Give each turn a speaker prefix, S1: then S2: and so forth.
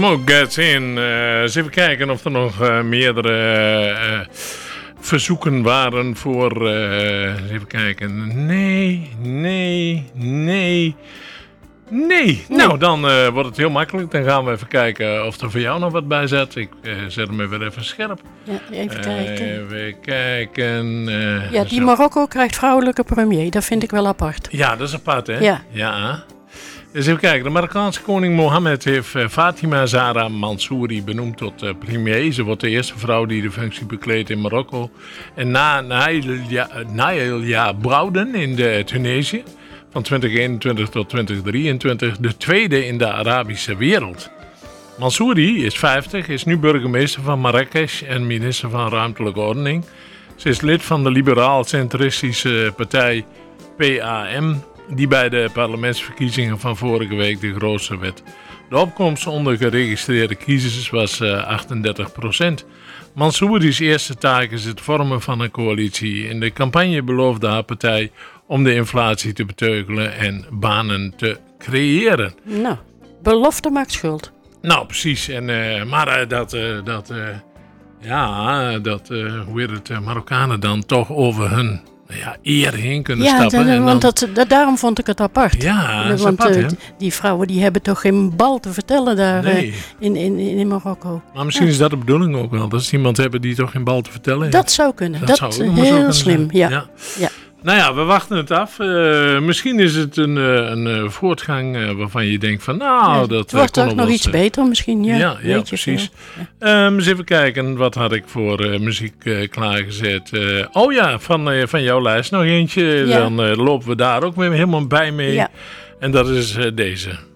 S1: Smoke Gets In. Eens even kijken of er nog meerdere verzoeken waren voor... even kijken. Nee. Nou, dan wordt het heel makkelijk. Dan gaan we even kijken of er voor jou nog wat bij zit. Ik zet hem weer even scherp.
S2: Ja, even kijken.
S1: Even kijken.
S2: Ja, die Marokko krijgt vrouwelijke premier. Dat vind ik wel apart.
S1: Ja, dat is apart, hè?
S2: Ja.
S1: Dus even kijken. De Marokkaanse koning Mohammed heeft Fatima Zahra Mansouri benoemd tot premier. Ze wordt de eerste vrouw die de functie bekleedt in Marokko. En na Nailia Bouden in Tunesië van 2021 tot 2023 de tweede in de Arabische wereld. Mansouri is 50, is nu burgemeester van Marrakesh en minister van Ruimtelijke Ordening. Ze is lid van de liberaal-centristische partij PAM, die bij de parlementsverkiezingen van vorige week de grootste werd. De opkomst onder geregistreerde kiezers was 38%. Mansouri's eerste taak is het vormen van een coalitie. In de campagne beloofde haar partij om de inflatie te beteugelen en banen te creëren.
S2: Nou, belofte maakt schuld.
S1: Nou, precies. Maar hoe heet het, Marokkanen dan toch over hun eer heen kunnen stappen.
S2: Want daarom vond ik het apart.
S1: Ja,
S2: want die vrouwen die hebben toch geen bal te vertellen daar in Marokko.
S1: Maar misschien is dat de bedoeling ook wel. Dat ze iemand hebben die toch geen bal te vertellen heeft.
S2: Dat zou kunnen. Dat is heel slim. Ja.
S1: Nou ja, we wachten het af. Misschien is het een voortgang waarvan je denkt van dat
S2: wordt toch nog iets beter misschien. Ja,
S1: precies. Eens even kijken, wat had ik voor muziek klaargezet. Van jouw lijst nog eentje. Ja. Dan lopen we daar ook weer helemaal bij mee. Ja. En dat is deze.